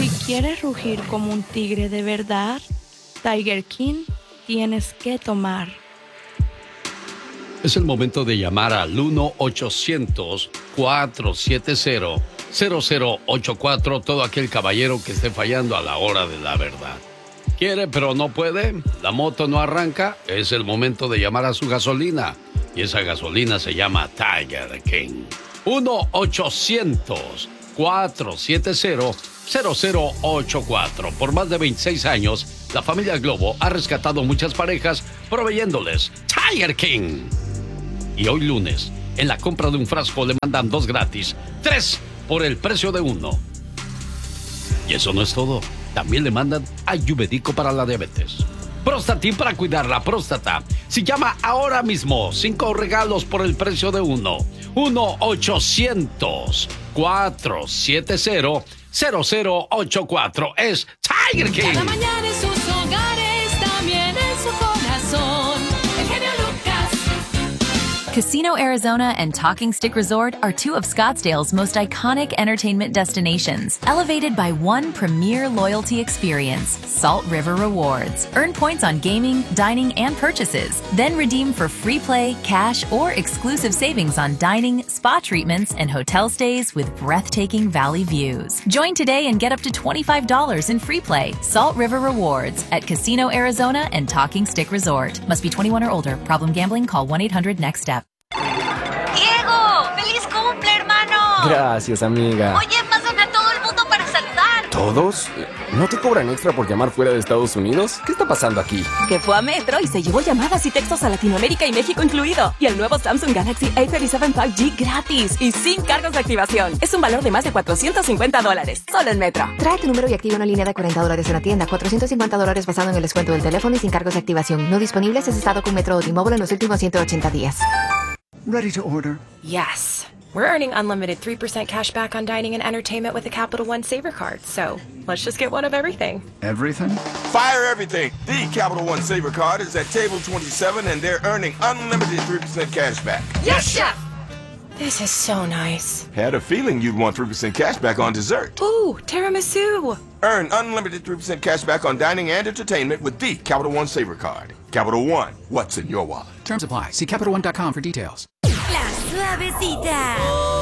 Si quieres rugir como un tigre de verdad, Tiger King tienes que tomar. Es el momento de llamar al 1-800-470-0084, todo aquel caballero que esté fallando a la hora de la verdad. ¿Quiere pero no puede? ¿La moto no arranca? Es el momento de llamar a su gasolina. Y esa gasolina se llama Tiger King. 1-800-470-0084. Por más de 26 años, la familia Globo ha rescatado muchas parejas proveyéndoles Tiger King. Y hoy lunes, en la compra de un frasco le mandan 2 gratis, 3 por el precio de 1. Y eso no es todo. También le mandan Ayurvédico para la diabetes. Prostatin para cuidar la próstata. Si llama ahora mismo, 5 regalos por el precio de 1. 1-800-470-0084. Es Tiger King. Cada mañana en sus hogares, también en su corazón. El genio Lucas. Casino Arizona and Talking Stick Resort are 2 of Scottsdale's most iconic entertainment destinations, elevated by one premier loyalty experience, Salt River Rewards. Earn points on gaming, dining, and purchases. Then redeem for free play, cash, or exclusive savings on dining, spa treatments, and hotel stays with breathtaking valley views. Join today and get up to $25 in free play. Salt River Rewards at Casino Arizona and Talking Stick Resort. Must be 21 or older. Problem gambling? Call 1-800-NEXT-STEP. ¡Diego! ¡Feliz cumple, hermano! Gracias, amiga. Oye, pasan a todo el mundo para saludar. ¿Todos? ¿No te cobran extra por llamar fuera de Estados Unidos? ¿Qué está pasando aquí? Que fue a Metro y se llevó llamadas y textos a Latinoamérica y México incluido. Y el nuevo Samsung Galaxy A37 5G gratis y sin cargos de activación. Es un valor de más de $450. Solo en Metro. Trae tu número y activa una línea de $40 en la tienda. $450 basado en el descuento del teléfono y sin cargos de activación. No disponibles si has estado con Metro o T-Mobile en los últimos 180 días. Ready to order? Yes. We're earning unlimited 3% cash back on dining and entertainment with the Capital One Saver Card. So let's just get one of everything. Everything? Fire everything. The Capital One Saver Card is at table 27 and they're earning unlimited 3% cash back. Yes, Chef! This is so nice. Had a feeling you'd want 3% cash back on dessert. Ooh, tiramisu. Earn unlimited 3% cash back on dining and entertainment with the Capital One Saver Card. Capital One, what's in your wallet? Terms apply. See CapitalOne.com for details. La suavecita.